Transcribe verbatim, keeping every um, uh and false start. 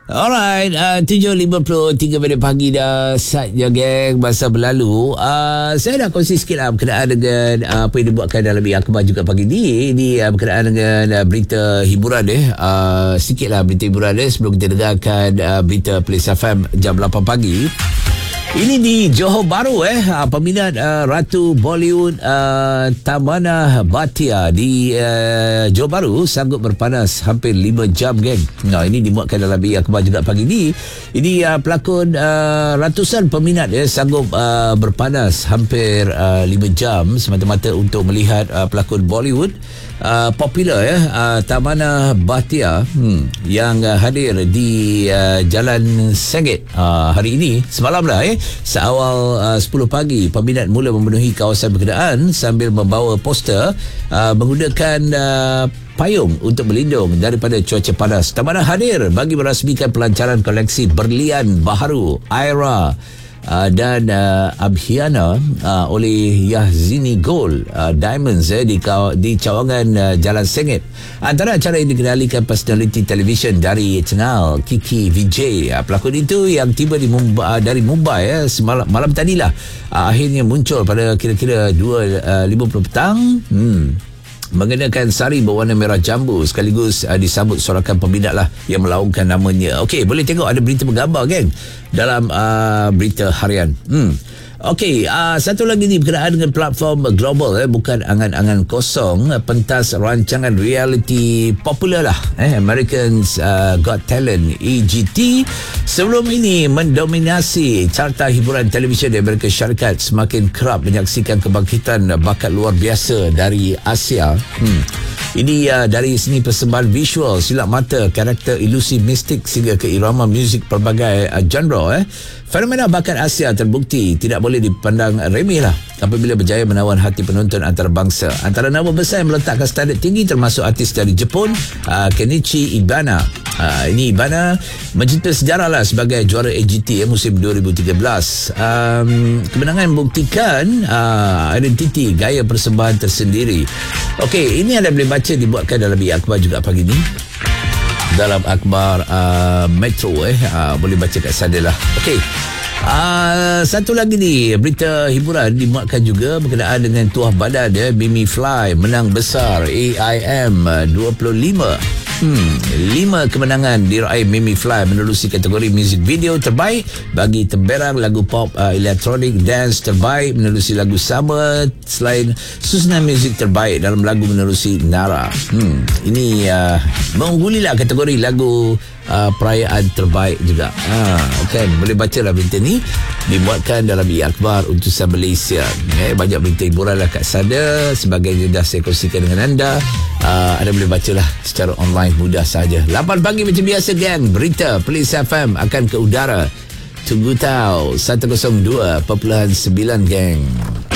Alright, uh, tujuh lima puluh tiga minit pagi dah saatnya geng, masa berlalu. Uh, saya dah kongsi sikit lah berkenaan dengan uh, apa yang dibuatkan dalam akhbar juga pagi ni. Ini uh, berkenaan dengan uh, berita hiburan eh. Uh, sikit lah berita hiburan eh sebelum kita dengarkan uh, berita Police F M jam lapan pagi. Ini di Johor Bahru eh peminat uh, Ratu Bollywood uh, Tamanah Bhatia di uh, Johor Bahru sanggup berpanas hampir lima jam geng. Nah, ini dimuatkan dalam akhbar juga pagi ni. Ini uh, pelakon uh, ratusan peminat eh sanggup uh, berpanas hampir uh, lima jam semata-mata untuk melihat uh, pelakon Bollywood Uh, popular ya uh, Tamanah Bhatia hmm, yang uh, hadir di uh, Jalan Sengit uh, hari ini semalam dah eh seawal uh, sepuluh pagi peminat mula memenuhi kawasan berkenaan sambil membawa poster uh, menggunakan uh, payung untuk berlindung daripada cuaca panas. Tamanah hadir bagi merasmikan pelancaran koleksi berlian baharu Aira Uh, dan uh, Abhiana uh, oleh Yahzini Gold uh, Diamonds eh, di, di cawangan uh, Jalan Sengit. Antara acara yang dikenalikan personaliti televisyen dari channel Kiki Vijay. Uh, pelakon itu yang tiba di Mumbai, uh, dari Mumbai eh, semalam, malam tadilah uh, akhirnya muncul pada kira-kira dua lima puluh petang hmm. mengenakan sari berwarna merah jambu sekaligus uh, disambut sorakan peminat lah yang melaungkan namanya. Okey, boleh tengok ada berita bergambar geng dalam uh, berita harian. Hmm. Okey, uh, satu lagi ni berkenaan dengan platform global eh, bukan angan-angan kosong, pentas rancangan reality popular lah eh, Americans uh, Got Talent A G T sebelum ini mendominasi carta hiburan televisyen di Amerika Syarikat, semakin kerap menyaksikan kebangkitan bakat luar biasa dari Asia. Hmm. Ini uh, dari seni persembahan visual, silap mata, karakter ilusi mistik sehingga ke irama muzik pelbagai uh, genre eh. Fenomena bakat Asia terbukti tidak boleh dipandang remeh lah apabila berjaya menawan hati penonton antarabangsa. Antara nama besar yang meletakkan standard tinggi termasuk artis dari Jepun, uh, Kenichi Ibana. Uh, ini Ibana mencipta sejarah lah sebagai juara A G T eh, musim dua ribu tiga belas. Um, kemenangan membuktikan uh, identiti gaya persembahan tersendiri. Okey, ini anda boleh baca dibuatkan dalam akhbar juga pagi ni. Dalam akhbar uh, Metro eh uh, boleh baca kat sana lah. Okey. Uh, satu lagi ni berita hiburan dimuatkan juga berkenaan dengan tuah badan ya, Mimi Fly menang besar A I M dua puluh lima. Hmm, lima kemenangan diraih Mimi Fly menerusi kategori music video terbaik bagi temberang, lagu pop uh, elektronik, dance terbaik menerusi lagu sama, selain susunan muzik terbaik dalam lagu menerusi Nara. Hmm, ini uh, mengunggulilah kategori lagu uh, perayaan terbaik juga. Ha, kan boleh bacalah berita ni dibuatkan dalam akhbar Untusan Malaysia. Eh, banyak berita hiburan lah kat sana sebagainya dah saya kongsikan dengan anda. Uh, anda boleh bacalah secara online mudah saja. lapan pagi macam biasa gang, berita Police F M akan ke udara. Tunggu tahu seratus dua perpuluhan sembilan gang.